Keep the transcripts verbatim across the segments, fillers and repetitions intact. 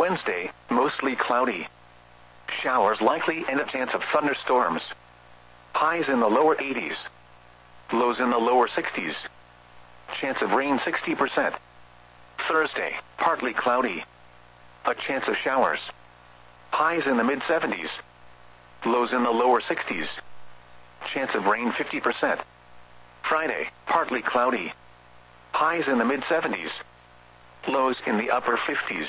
Wednesday, mostly cloudy. Showers likely and a chance of thunderstorms. Highs in the lower eighties. Lows in the lower sixties. Chance of rain sixty percent. Thursday, partly cloudy. A chance of showers. Highs in the mid seventies. Lows in the lower sixties. Chance of rain fifty percent. Friday, partly cloudy. Highs in the mid seventies. Lows in the upper fifties.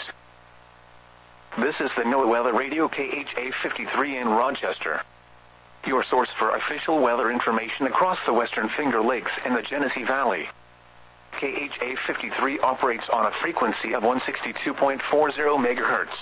This is the NOAA Weather Radio K H A fifty-three in Rochester. Your source for official weather information across the Western Finger Lakes and the Genesee Valley. K H A fifty-three operates on a frequency of one sixty-two point four zero megahertz.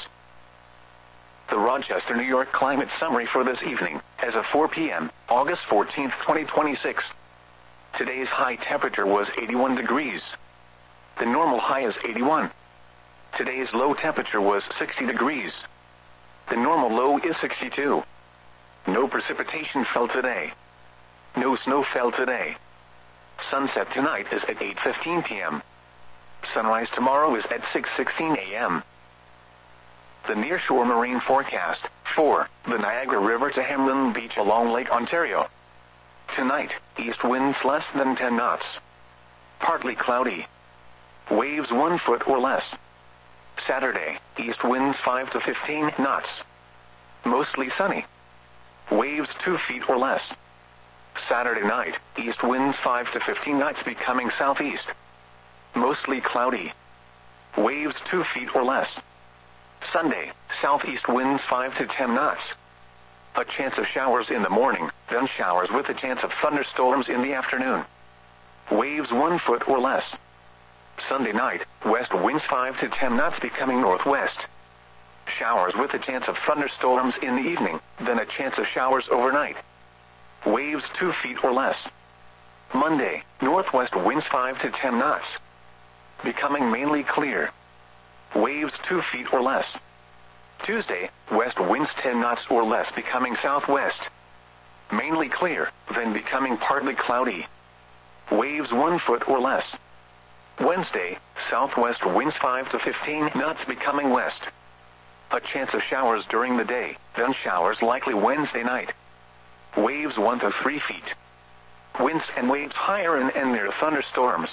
The Rochester, New York climate summary for this evening, as of four p m, August fourteenth, twenty twenty-six. Today's high temperature was eighty-one degrees. The normal high is eighty-one. Today's low temperature was sixty degrees. The normal low is sixty-two. No precipitation fell today. No snow fell today. Sunset tonight is at eight fifteen p m Sunrise tomorrow is at six sixteen a m The nearshore marine forecast, for the Niagara River to Hamlin Beach along Lake Ontario. Tonight, east winds less than ten knots. Partly cloudy. Waves one foot or less. Saturday, east winds five to fifteen knots. Mostly sunny. Waves two feet or less. Saturday night, east winds five to fifteen knots becoming southeast. Mostly cloudy. Waves two feet or less. Sunday, southeast winds five to ten knots. A chance of showers in the morning, then showers with a chance of thunderstorms in the afternoon. Waves one foot or less. Sunday night, west winds five to ten knots becoming northwest. Showers with a chance of thunderstorms in the evening, then a chance of showers overnight. Waves two feet or less. Monday, northwest winds five to ten knots. Becoming mainly clear. Waves two feet or less. Tuesday, west winds ten knots or less becoming southwest. Mainly clear, then becoming partly cloudy. Waves one foot or less. Wednesday, southwest winds five to fifteen knots becoming west. A chance of showers during the day, then showers likely Wednesday night. Waves one to three feet. Winds and waves higher and, and near thunderstorms.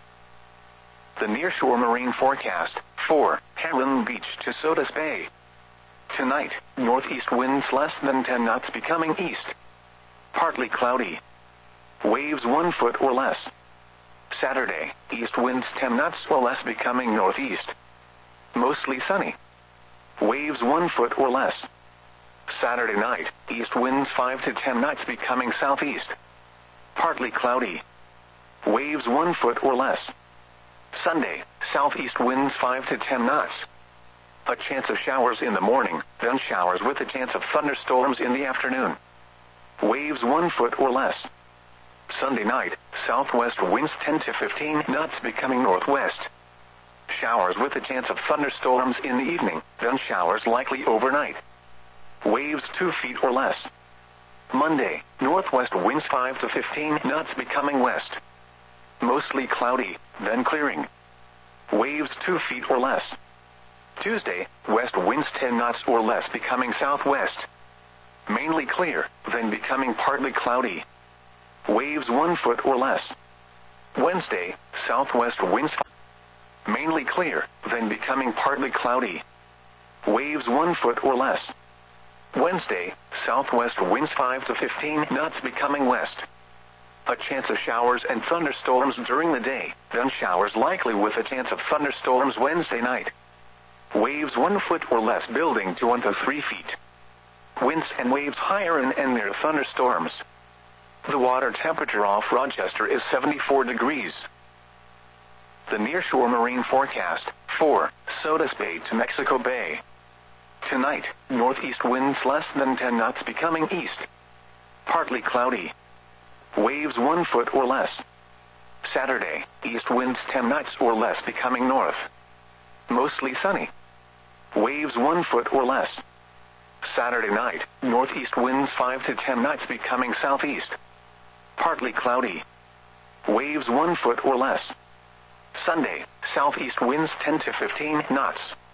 The nearshore marine forecast, for Hamlin Beach to Sodus Bay. Tonight, northeast winds less than ten knots becoming east. Partly cloudy. Waves one foot or less. Saturday, east winds ten knots or less becoming northeast. Mostly sunny. Waves one foot or less. Saturday night, east winds five to ten knots becoming southeast. Partly cloudy. Waves one foot or less. Sunday, southeast winds five to ten knots. A chance of showers in the morning, then showers with a chance of thunderstorms in the afternoon. Waves one foot or less. Sunday night, southwest winds ten to fifteen knots becoming northwest. Showers with a chance of thunderstorms in the evening, then showers likely overnight. Waves two feet or less. Monday, northwest winds five to fifteen knots becoming west. Mostly cloudy, then clearing. Waves two feet or less. Tuesday, west winds ten knots or less becoming southwest. Mainly clear, then becoming partly cloudy. Waves one foot or less. Wednesday, southwest winds mainly clear, then becoming partly cloudy. Waves one foot or less. Wednesday, southwest winds five to fifteen knots becoming west. A chance of showers and thunderstorms during the day, then showers likely with a chance of thunderstorms Wednesday night. Waves one foot or less building to one to three feet. Winds and waves higher and, and near thunderstorms. The water temperature off Rochester is seventy-four degrees. The nearshore marine forecast, for Sodus Bay to Mexico Bay. Tonight, northeast winds less than ten knots becoming east. Partly cloudy. Waves one foot or less. Saturday, east winds ten knots or less becoming north. Mostly sunny. Waves one foot or less. Saturday night, northeast winds five to ten knots becoming southeast. Partly cloudy. Waves one foot or less. Sunday, southeast winds ten to fifteen knots.